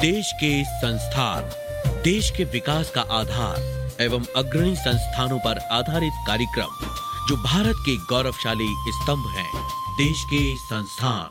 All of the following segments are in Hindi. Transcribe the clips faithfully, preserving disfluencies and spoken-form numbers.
देश के संस्थान, देश के विकास का आधार एवं अग्रणी संस्थानों पर आधारित कार्यक्रम जो भारत के गौरवशाली स्तंभ हैं, देश के संस्थान।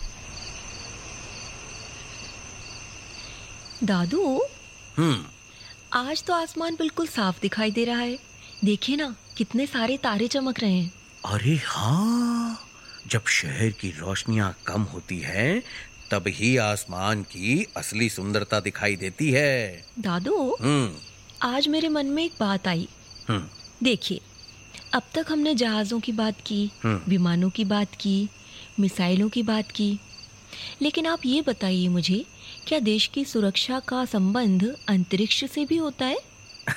दादू, हम्म आज तो आसमान बिल्कुल साफ दिखाई दे रहा है। देखिए ना, कितने सारे तारे चमक रहे हैं। अरे हाँ, जब शहर की रोशनियां कम होती हैं, तब ही आसमान की असली सुंदरता दिखाई देती है। दादू, हम्म आज मेरे मन में एक बात आई। हम्म देखिए, अब तक हमने जहाज़ों की बात की, हम्म। विमानों की बात की, मिसाइलों की बात की, लेकिन आप ये बताइए मुझे, क्या देश की सुरक्षा का संबंध अंतरिक्ष से भी होता है?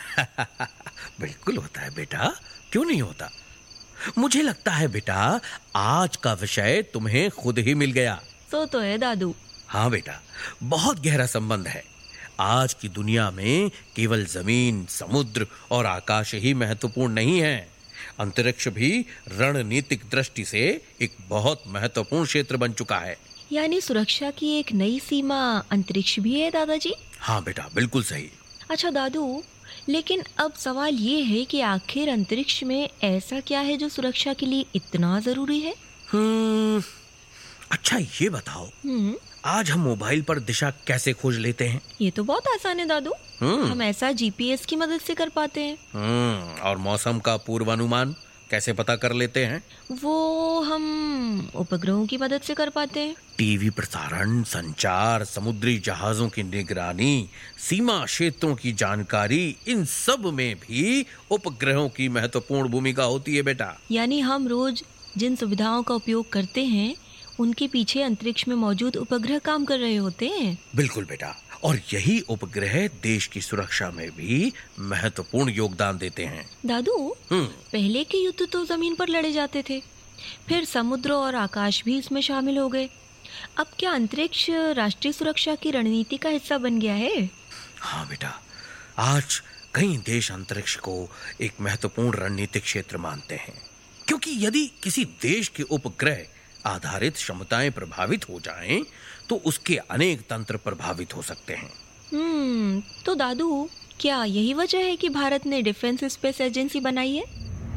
बिल्कुल होता है बेटा, क्यों नहीं होता। मुझे लगता है बेटा, आज का विषय तुम्हें खुद ही मिल गया। सो तो है दादू। हाँ बेटा, बहुत गहरा संबंध है। आज की दुनिया में केवल जमीन, समुद्र और आकाश ही महत्वपूर्ण नहीं है। अंतरिक्ष भी रणनीतिक दृष्टि से एक बहुत महत्वपूर्ण क्षेत्र बन चुका है। यानी सुरक्षा की एक नई सीमा अंतरिक्ष भी है दादाजी? हाँ बेटा, बिल्कुल सही। अच्छा दादू, लेकिन अब सवाल ये है कि आखिर अंतरिक्ष में ऐसा क्या है जो सुरक्षा के लिए इतना जरूरी है? हम्म अच्छा ये बताओ, हम्म आज हम मोबाइल पर दिशा कैसे खोज लेते हैं? ये तो बहुत आसान है दादू। हम्म हम ऐसा जीपीएस की मदद से कर पाते हैं। हम्म और मौसम का पूर्वानुमान कैसे पता कर लेते हैं? वो हम उपग्रहों की मदद से कर पाते हैं। टीवी प्रसारण, संचार, समुद्री जहाजों की निगरानी, सीमा क्षेत्रों की जानकारी, इन सब में भी उपग्रहों की महत्वपूर्ण भूमिका होती है बेटा। यानी हम रोज जिन सुविधाओं का उपयोग करते हैं, उनके पीछे अंतरिक्ष में मौजूद उपग्रह काम कर रहे होते हैं। बिल्कुल बेटा, और यही उपग्रह देश की सुरक्षा में भी महत्वपूर्ण योगदान देते हैं। दादू, हम्म पहले के युद्ध तो जमीन पर लड़े जाते थे, फिर समुद्र और आकाश भी इसमें शामिल हो गए। अब क्या अंतरिक्ष राष्ट्रीय सुरक्षा की रणनीति का हिस्सा बन गया है? हाँ बेटा, आज कई देश अंतरिक्ष को एक महत्वपूर्ण रणनीतिक क्षेत्र मानते हैं, क्योंकि यदि किसी देश के उपग्रह आधारित क्षमताएं प्रभावित हो जाएं, तो उसके अनेक तंत्र प्रभावित हो सकते हैं। हम्म तो दादू, क्या यही वजह है कि भारत ने डिफेंस स्पेस एजेंसी बनाई है?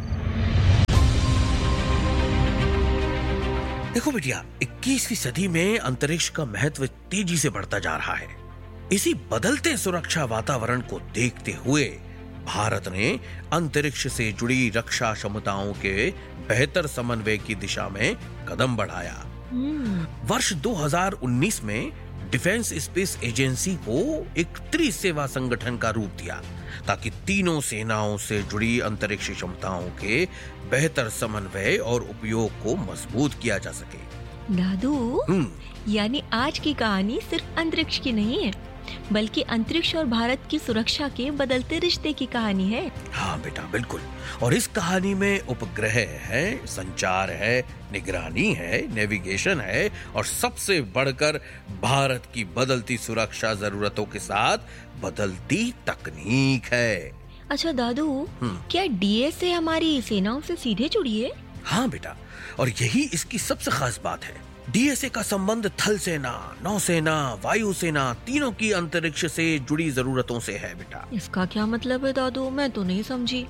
देखो बेटिया, इक्कीसवीं सदी में अंतरिक्ष का महत्व तेजी से बढ़ता जा रहा है। इसी बदलते सुरक्षा वातावरण को देखते हुए भारत ने अंतरिक्ष से जुड़ी रक्षा क्षमताओं के बेहतर समन्वय की दिशा में कदम बढ़ाया। हम्म वर्ष दो हज़ार उन्नीस में डिफेंस स्पेस एजेंसी को एक त्रिसेवा संगठन का रूप दिया, ताकि तीनों सेनाओं से जुड़ी अंतरिक्ष क्षमताओं के बेहतर समन्वय और उपयोग को मजबूत किया जा सके। दादू, हम्म यानी आज की कहानी सिर्फ अंतरिक्ष की नहीं है, बल्कि अंतरिक्ष और भारत की सुरक्षा के बदलते रिश्ते की कहानी है। हाँ बेटा, बिल्कुल। और इस कहानी में उपग्रह है, संचार है, निगरानी है, नेविगेशन है, और सबसे बढ़कर भारत की बदलती सुरक्षा जरूरतों के साथ बदलती तकनीक है। अच्छा दादू, हम्म। क्या डीएसए हमारी सेनाओं से सीधे जुड़ी है? हाँ बेटा, और यही इसकी सबसे खास बात है। डीएसए का संबंध थल सेना, नौसेना, वायुसेना तीनों की अंतरिक्ष से जुड़ी जरूरतों से है बेटा। इसका क्या मतलब है दादू? मैं तो नहीं समझी।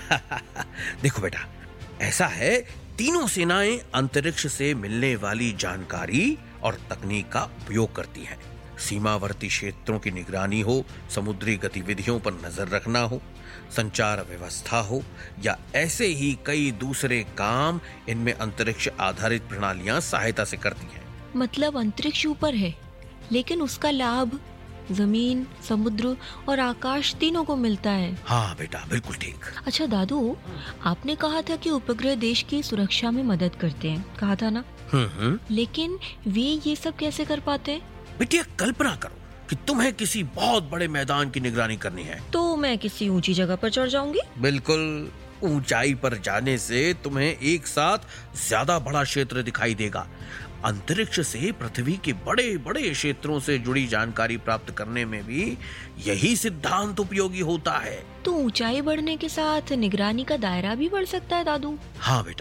देखो बेटा, ऐसा है, तीनों सेनाएं अंतरिक्ष से मिलने वाली जानकारी और तकनीक का उपयोग करती हैं। सीमावर्ती क्षेत्रों की निगरानी हो, समुद्री गतिविधियों पर नजर रखना हो, संचार व्यवस्था हो, या ऐसे ही कई दूसरे काम, इनमें अंतरिक्ष आधारित प्रणालियां सहायता से करती हैं। मतलब अंतरिक्ष ऊपर है, लेकिन उसका लाभ जमीन, समुद्र और आकाश तीनों को मिलता है। हाँ बेटा, बिल्कुल ठीक। अच्छा दादू, आपने कहा था कि उपग्रह देश की सुरक्षा में मदद करते हैं, कहा था ना? हम्म हम्म लेकिन वे ये सब कैसे कर पाते हैं? बेटिया, कल्पना करो कि तुम्हें किसी बहुत बड़े मैदान की निगरानी करनी है। तो मैं किसी ऊंची जगह पर चढ़ जाऊंगी? बिल्कुल, ऊंचाई पर जाने से तुम्हें एक साथ ज्यादा बड़ा क्षेत्र दिखाई देगा। अंतरिक्ष से पृथ्वी के बड़े बड़े क्षेत्रों से जुड़ी जानकारी प्राप्त करने में भी यही सिद्धांत उपयोगी होता है। तो ऊंचाई बढ़ने के साथ निगरानी का दायरा भी बढ़ सकता है दादू? हाँ बेटा,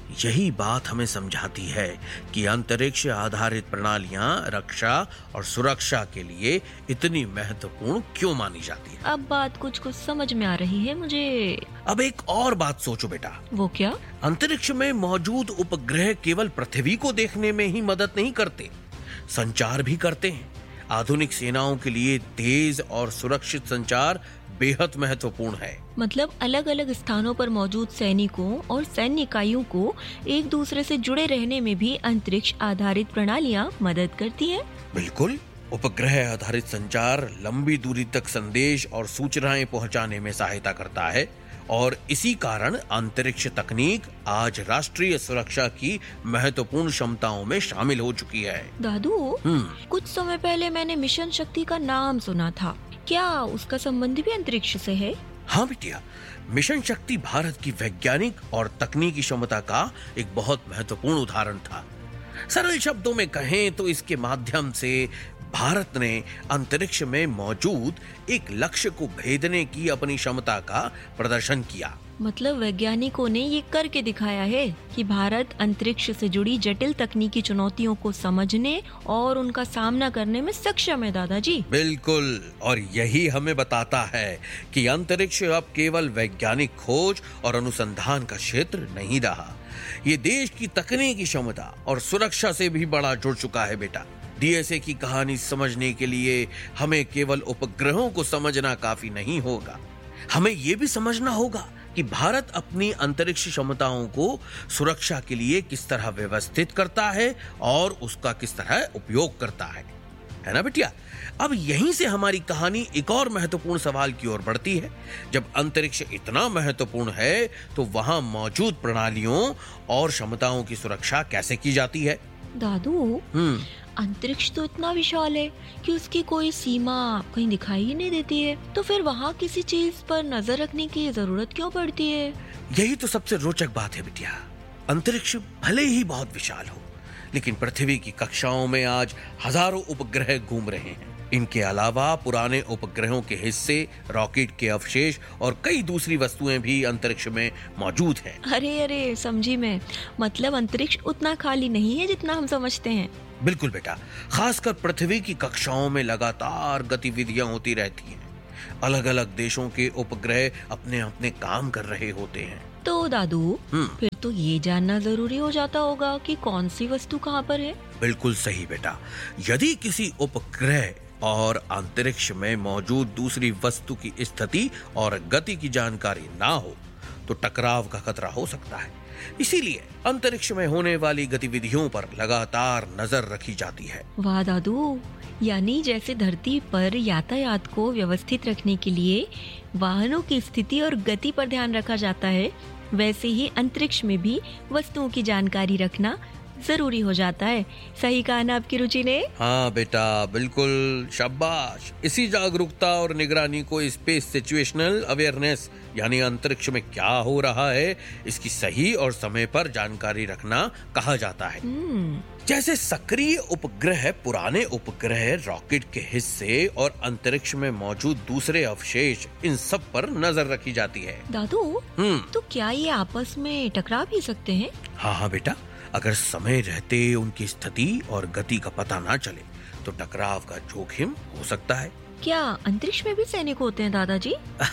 यही बात हमें समझाती है कि अंतरिक्ष आधारित प्रणालियां रक्षा और सुरक्षा के लिए इतनी महत्वपूर्ण क्यों मानी जाती है। अब बात कुछ कुछ समझ में आ रही है मुझे। अब एक और बात सोचो बेटा। वो क्या? अंतरिक्ष में मौजूद उपग्रह केवल पृथ्वी को देखने में ही मदद नहीं करते, संचार भी करते हैं। आधुनिक सेनाओं के लिए तेज और सुरक्षित संचार बेहद महत्वपूर्ण है। मतलब अलग अलग स्थानों पर मौजूद सैनिकों और सैन्य इकाइयों को एक दूसरे से जुड़े रहने में भी अंतरिक्ष आधारित प्रणालियां मदद करती हैं। बिल्कुल, उपग्रह आधारित संचार लंबी दूरी तक संदेश और सूचनाएं पहुंचाने में सहायता करता है और इसी कारण अंतरिक्ष तकनीक आज राष्ट्रीय सुरक्षा की महत्वपूर्ण क्षमताओं में शामिल हो चुकी है। दादू, कुछ समय पहले मैंने मिशन शक्ति का नाम सुना था, क्या उसका संबंध भी अंतरिक्ष से है? हाँ बिटिया, मिशन शक्ति भारत की वैज्ञानिक और तकनीकी क्षमता का एक बहुत महत्वपूर्ण उदाहरण था। सरल शब्दों में कहें तो इसके माध्यम से भारत ने अंतरिक्ष में मौजूद एक लक्ष्य को भेदने की अपनी क्षमता का प्रदर्शन किया। मतलब वैज्ञानिकों ने ये करके दिखाया है कि भारत अंतरिक्ष से जुड़ी जटिल तकनीकी चुनौतियों को समझने और उनका सामना करने में सक्षम है। दादाजी बिल्कुल, और यही हमें बताता है कि अंतरिक्ष अब केवल वैज्ञानिक खोज और अनुसंधान का क्षेत्र नहीं रहा, ये देश की तकनीकी क्षमता और सुरक्षा से भी बड़ा जुड़ चुका है। बेटा, डीएसए की कहानी समझने के लिए हमें केवल उपग्रहों को समझना काफी नहीं होगा, हमें ये भी समझना होगा कि भारत अपनी अंतरिक्ष क्षमताओं को सुरक्षा के लिए किस तरह व्यवस्थित करता है और उसका किस तरह उपयोग करता है, है ना बिटिया? अब यहीं से हमारी कहानी एक और महत्वपूर्ण सवाल की ओर बढ़ती है। जब अंतरिक्ष इतना महत्वपूर्ण है तो वहां मौजूद प्रणालियों और क्षमताओं की सुरक्षा कैसे की जाती है? दादू, हम्म अंतरिक्ष तो इतना विशाल है कि उसकी कोई सीमा कहीं दिखाई ही नहीं देती है, तो फिर वहाँ किसी चीज पर नजर रखने की जरूरत क्यों पड़ती है? यही तो सबसे रोचक बात है बिटिया। अंतरिक्ष भले ही बहुत विशाल हो, लेकिन पृथ्वी की कक्षाओं में आज हजारों उपग्रह घूम रहे हैं। इनके अलावा पुराने उपग्रहों के हिस्से, रॉकेट के अवशेष और कई दूसरी वस्तुएं भी अंतरिक्ष में मौजूद हैं। अरे अरे समझी मैं, मतलब अंतरिक्ष उतना खाली नहीं है जितना हम समझते हैं। बिल्कुल बेटा, खासकर पृथ्वी की कक्षाओं में लगातार गतिविधियां होती रहती हैं। अलग अलग देशों के उपग्रह अपने अपने काम कर रहे होते हैं। तो दादू, फिर तो ये जानना जरूरी हो जाता होगा कि कौन सी वस्तु कहाँ पर है। बिल्कुल सही बेटा, यदि किसी उपग्रह और अंतरिक्ष में मौजूद दूसरी वस्तु की स्थिति और गति की जानकारी ना हो तो टकराव का खतरा हो सकता है। इसीलिए अंतरिक्ष में होने वाली गतिविधियों पर लगातार नजर रखी जाती है। वाह दादू, यानी जैसे धरती पर यातायात को व्यवस्थित रखने के लिए वाहनों की स्थिति और गति पर ध्यान रखा जाता है, वैसे ही अंतरिक्ष में भी वस्तुओं की जानकारी रखना जरूरी हो जाता है। सही कहा ना आपकी रुचि ने? हाँ बेटा, बिल्कुल, शाबाश। इसी जागरूकता और निगरानी को स्पेस सिचुएशनल अवेयरनेस यानी अंतरिक्ष में क्या हो रहा है इसकी सही और समय पर जानकारी रखना कहा जाता है। जैसे सक्रिय उपग्रह, पुराने उपग्रह, रॉकेट के हिस्से और अंतरिक्ष में मौजूद दूसरे अवशेष, इन सब पर नजर रखी जाती है। दादू, तो क्या ये आपस में टकरा भी सकते हैं? हाँ हाँ बेटा, अगर समय रहते उनकी स्थिति और गति का पता ना चले तो टकराव का जोखिम हो सकता है। क्या अंतरिक्ष में भी सैनिक होते हैं दादाजी?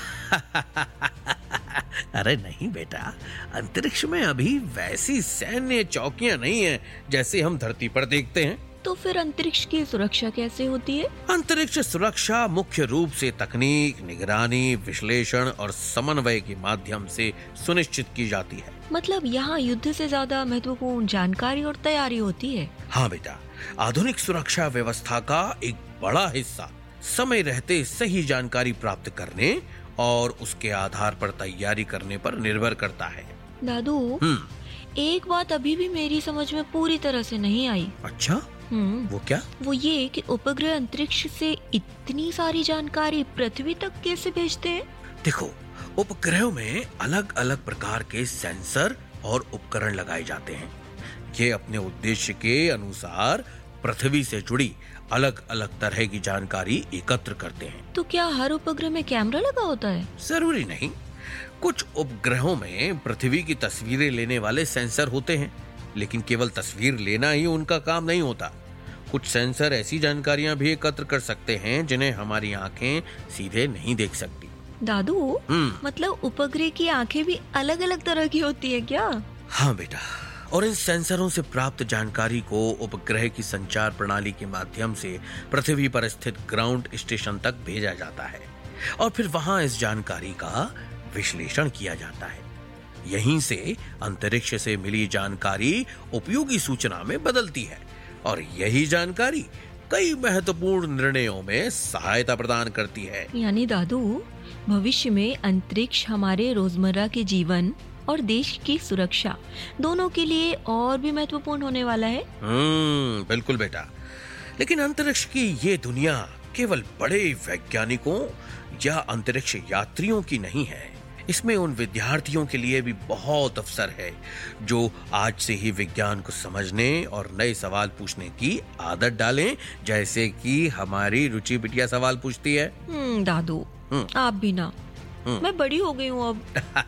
अरे नहीं बेटा, अंतरिक्ष में अभी वैसी सैन्य चौकियां नहीं है जैसे हम धरती पर देखते हैं। तो फिर अंतरिक्ष की सुरक्षा कैसे होती है? अंतरिक्ष सुरक्षा मुख्य रूप से तकनीक, निगरानी, विश्लेषण और समन्वय के माध्यम से सुनिश्चित की जाती है। मतलब यहाँ युद्ध से ज्यादा महत्वपूर्ण जानकारी और तैयारी होती है। हाँ बेटा, आधुनिक सुरक्षा व्यवस्था का एक बड़ा हिस्सा समय रहते सही जानकारी प्राप्त करने और उसके आधार पर तैयारी करने पर निर्भर करता है। दादू, एक बात अभी भी मेरी समझ में पूरी तरह से नहीं आई। अच्छा, वो क्या? वो ये कि उपग्रह अंतरिक्ष से इतनी सारी जानकारी पृथ्वी तक कैसे भेजते हैं? देखो, उपग्रहों में अलग अलग प्रकार के सेंसर और उपकरण लगाए जाते हैं। ये अपने उद्देश्य के अनुसार पृथ्वी से जुड़ी अलग अलग तरह की जानकारी एकत्र करते हैं। तो क्या हर उपग्रह में कैमरा लगा होता है? जरूरी नहीं, कुछ उपग्रहों में पृथ्वी की तस्वीरें लेने वाले सेंसर होते हैं, लेकिन केवल तस्वीर लेना ही उनका काम नहीं होता। कुछ सेंसर ऐसी जानकारियां भी एकत्र कर सकते हैं जिन्हें हमारी आंखें सीधे नहीं देख सकती। दादू, मतलब उपग्रह की आंखें भी अलग अलग तरह की होती है क्या? हाँ बेटा, और इन सेंसरों से प्राप्त जानकारी को उपग्रह की संचार प्रणाली के माध्यम से पृथ्वी पर स्थित ग्राउंड स्टेशन तक भेजा जाता है और फिर वहां इस जानकारी का विश्लेषण किया जाता है। यहीं से अंतरिक्ष से मिली जानकारी उपयोगी सूचना में बदलती है और यही जानकारी कई महत्वपूर्ण निर्णयों में सहायता प्रदान करती है। यानी दादू, भविष्य में अंतरिक्ष हमारे रोजमर्रा के जीवन और देश की सुरक्षा दोनों के लिए और भी महत्वपूर्ण होने वाला है। हम्म, बिल्कुल बेटा। लेकिन अंतरिक्ष की ये दुनिया केवल बड़े वैज्ञानिकों या अंतरिक्ष यात्रियों की नहीं है। इसमें उन विद्यार्थियों के लिए भी बहुत अवसर है जो आज से ही विज्ञान को समझने और नए सवाल पूछने की आदत डालें, जैसे कि हमारी रुचि बिटिया सवाल पूछती है। हम्म दादू, आप भी ना, मैं बड़ी हो गई हूँ अब।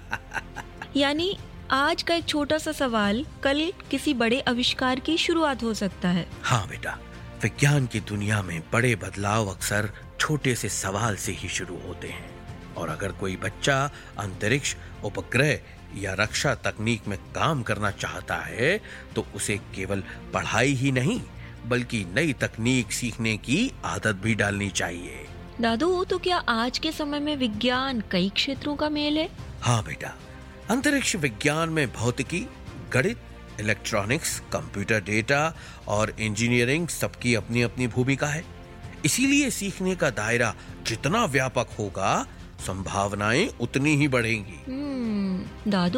यानी आज का एक छोटा सा सवाल कल किसी बड़े आविष्कार की शुरुआत हो सकता है। हाँ बेटा, विज्ञान की दुनिया में बड़े बदलाव अक्सर छोटे से सवाल से ही शुरू होते हैं और अगर कोई बच्चा अंतरिक्ष, उपग्रह या रक्षा तकनीक में काम करना चाहता है तो उसे केवल पढ़ाई ही नहीं बल्कि नई तकनीक सीखने की आदत भी डालनी चाहिए। दादू, तो क्या आज के समय में विज्ञान कई क्षेत्रों का मेल है? हाँ बेटा, अंतरिक्ष विज्ञान में भौतिकी, गणित, इलेक्ट्रॉनिक्स, कंप्यूटर डेटा और इंजीनियरिंग सबकी अपनी अपनी भूमिका है। इसीलिए सीखने का दायरा जितना व्यापक होगा, संभावनाएं उतनी ही बढ़ेंगी। हम्म दादू,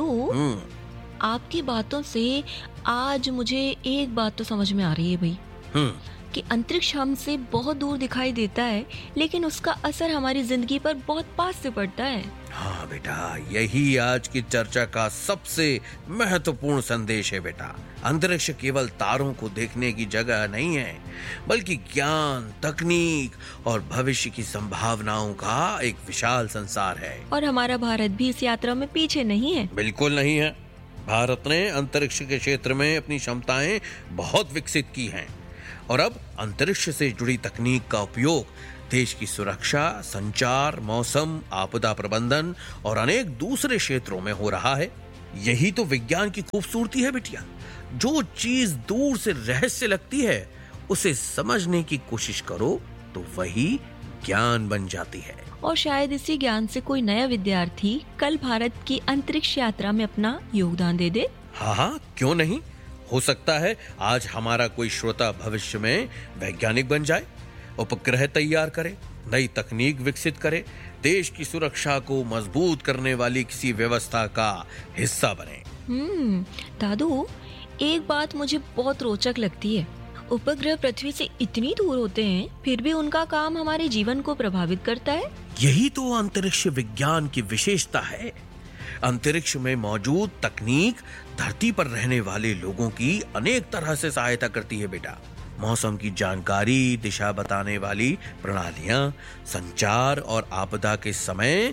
आपकी बातों से आज मुझे एक बात तो समझ में आ रही है भाई, कि अंतरिक्ष हमसे बहुत दूर दिखाई देता है लेकिन उसका असर हमारी जिंदगी पर बहुत पास से पड़ता है। हाँ बेटा, यही आज की चर्चा का सबसे महत्वपूर्ण संदेश है बेटा। अंतरिक्ष केवल तारों को देखने की जगह नहीं है, बल्कि ज्ञान, तकनीक और भविष्य की संभावनाओं का एक विशाल संसार है। और हमारा भारत भी इस यात्रा में पीछे नहीं है। बिल्कुल नहीं है। भारत ने अंतरिक्ष के क्षेत्र में अपनी क्षमताएं बहुत विकसित की हैं और अब अंतरिक्ष से जुड़ी तकनीक का उपयोग देश की सुरक्षा, संचार, मौसम, आपदा प्रबंधन और अनेक दूसरे क्षेत्रों में हो रहा है। यही तो विज्ञान की खूबसूरती है बिटिया। जो चीज दूर से रहस्य लगती है उसे समझने की कोशिश करो तो वही ज्ञान बन जाती है। और शायद इसी ज्ञान से कोई नया विद्यार्थी कल भारत की अंतरिक्ष यात्रा में अपना योगदान दे दे। हाँ हाँ, क्यों नहीं। हो सकता है आज हमारा कोई श्रोता भविष्य में वैज्ञानिक बन जाए, उपग्रह तैयार करे, नई तकनीक विकसित करे, देश की सुरक्षा को मजबूत करने वाली किसी व्यवस्था का हिस्सा बने। हम्म दादू, एक बात मुझे बहुत रोचक लगती है। उपग्रह पृथ्वी से इतनी दूर होते हैं फिर भी उनका काम हमारे जीवन को प्रभावित करता है। यही तो अंतरिक्ष विज्ञान की विशेषता है। अंतरिक्ष में मौजूद तकनीक धरती पर रहने वाले लोगों की अनेक तरह से सहायता करती है बेटा। मौसम की जानकारी, दिशा बताने वाली प्रणालियां, संचार और आपदा के समय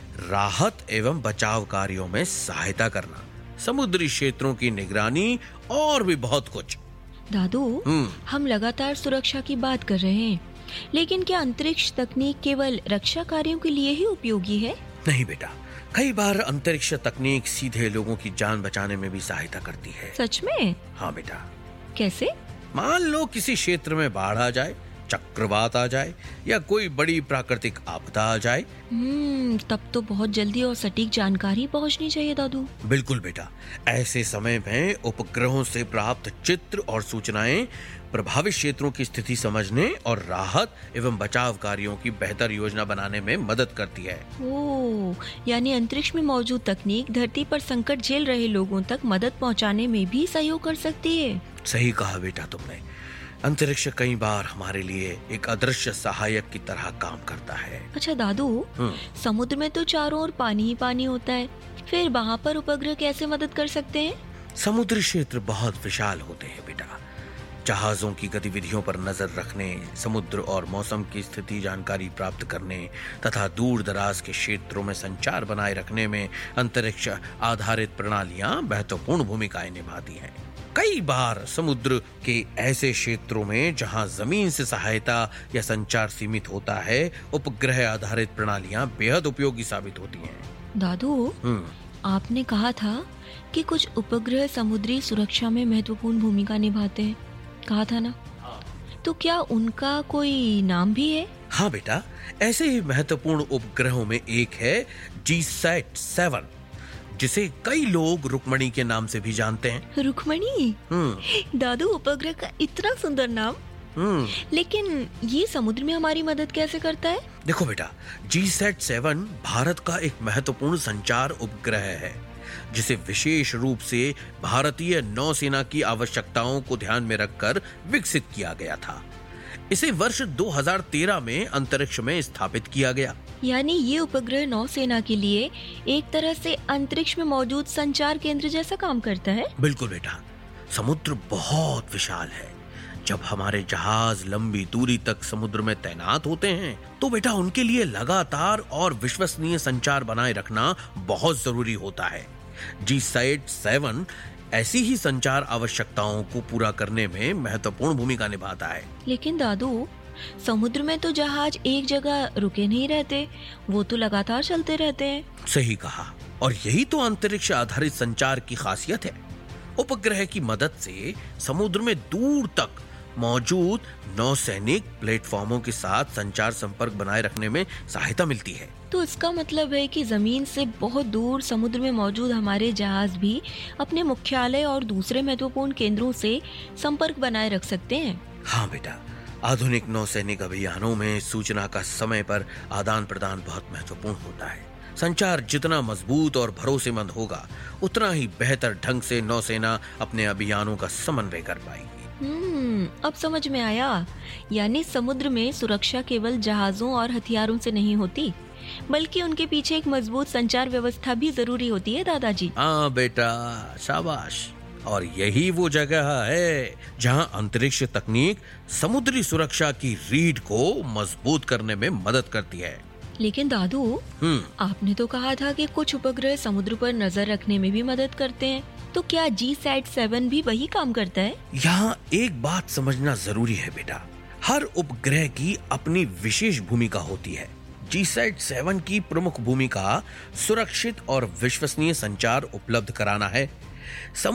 राहत एवं बचाव कार्यों में सहायता करना, समुद्री क्षेत्रों की निगरानी और भी बहुत कुछ। दादू, हम लगातार सुरक्षा की बात कर रहे हैं, लेकिन क्या अंतरिक्ष तकनीक केवल रक्षा कार्यों के लिए ही उपयोगी है? नहीं बेटा, कई बार अंतरिक्ष तकनीक सीधे लोगों की जान बचाने में भी सहायता करती है। सच में? हाँ बेटा। कैसे? मान लो किसी क्षेत्र में बाढ़ आ जाए, चक्रवात आ जाए या कोई बड़ी प्राकृतिक आपदा आ जाए। हम्म तब तो बहुत जल्दी और सटीक जानकारी पहुंचनी चाहिए दादू। बिल्कुल बेटा, ऐसे समय में उपग्रहों से प्राप्त चित्र और सूचनाएं प्रभावित क्षेत्रों की स्थिति समझने और राहत एवं बचाव कार्यों की बेहतर योजना बनाने में मदद करती है। ओह, यानी अंतरिक्ष में मौजूद तकनीक धरती पर संकट झेल रहे लोगों तक मदद पहुंचाने में भी सहयोग कर सकती है। सही कहा बेटा तुमने। अंतरिक्ष कई बार हमारे लिए एक अदृश्य सहायक की तरह काम करता है। अच्छा दादू, समुद्र में तो चारों ओर पानी ही पानी होता है, फिर वहाँ पर उपग्रह कैसे मदद कर सकते हैं? समुद्री क्षेत्र बहुत विशाल होते हैं बेटा। जहाजों की गतिविधियों पर नजर रखने, समुद्र और मौसम की स्थिति जानकारी प्राप्त करने तथा दूर दराज के क्षेत्रों में संचार बनाए रखने में अंतरिक्ष आधारित प्रणालियां महत्वपूर्ण भूमिकाएं निभाती हैं। कई बार समुद्र के ऐसे क्षेत्रों में जहां जमीन से सहायता या संचार सीमित होता है, उपग्रह आधारित प्रणालियां बेहद उपयोगी साबित होती हैं। दादू, आपने कहा था कि कुछ उपग्रह समुद्री सुरक्षा में महत्वपूर्ण भूमिका निभाते हैं, कहा था ना? तो क्या उनका कोई नाम भी है? हाँ बेटा, ऐसे ही महत्वपूर्ण उपग्रहों में एक है जी सैट सेवन, जिसे कई लोग रुक्मणी के नाम से भी जानते हैं। रुक्मणी? हम्म दादू, उपग्रह का इतना सुंदर नाम। हम्म लेकिन ये समुद्र में हमारी मदद कैसे करता है? देखो बेटा, जी सैट सेवन भारत का एक महत्वपूर्ण संचार उपग्रह है, जिसे विशेष रूप से भारतीय नौसेना की आवश्यकताओं को ध्यान में रखकर विकसित किया गया था। इसे वर्ष दो हज़ार तेरह में अंतरिक्ष में स्थापित किया गया। यानी ये उपग्रह नौसेना के लिए एक तरह से अंतरिक्ष में मौजूद संचार केंद्र जैसा काम करता है। बिल्कुल बेटा, समुद्र बहुत विशाल है। जब हमारे जहाज लंबी दूरी तक समुद्र में तैनात होते हैं, तो बेटा उनके लिए लगातार और विश्वसनीय संचार बनाए रखना बहुत जरूरी होता है। जी सैट सेवन ऐसी ही संचार आवश्यकताओं को पूरा करने में महत्वपूर्ण भूमिका निभाता है। लेकिन दादू, समुद्र में तो जहाज एक जगह रुके नहीं रहते, वो तो लगातार चलते रहते हैं। सही कहा, और यही तो अंतरिक्ष आधारित संचार की खासियत है। उपग्रह की मदद से समुद्र में दूर तक मौजूद नौसैनिक प्लेटफॉर्मों के साथ संचार संपर्क बनाए रखने में सहायता मिलती है। तो इसका मतलब है कि जमीन से बहुत दूर समुद्र में मौजूद हमारे जहाज भी अपने मुख्यालय और दूसरे महत्वपूर्ण केंद्रों से संपर्क बनाए रख सकते हैं। हाँ बेटा, आधुनिक नौसैनिक अभियानों में सूचना का समय पर आदान प्रदान बहुत महत्वपूर्ण होता है। संचार जितना मजबूत और भरोसेमंद होगा, उतना ही बेहतर ढंग से नौसेना अपने अभियानों का समन्वय कर पाएगी। हम्म, अब समझ में आया। यानी समुद्र में सुरक्षा केवल जहाजों और हथियारों से नहीं होती, बल्कि उनके पीछे एक मजबूत संचार व्यवस्था भी जरूरी होती है दादा जी। हाँ बेटा, शाबाश। और यही वो जगह है जहां अंतरिक्ष तकनीक समुद्री सुरक्षा की रीढ़ को मजबूत करने में मदद करती है। लेकिन दादू, हम्म आपने तो कहा था कि कुछ उपग्रह समुद्र पर नजर रखने में भी मदद करते हैं, तो क्या जी सैट सेवन भी वही काम करता है? यहाँ एक बात समझना जरूरी है बेटा, हर उपग्रह की अपनी विशेष भूमिका होती है। जी सैट सेवन की प्रमुख भूमिका सुरक्षित और विश्वसनीय संचार उपलब्ध कराना है।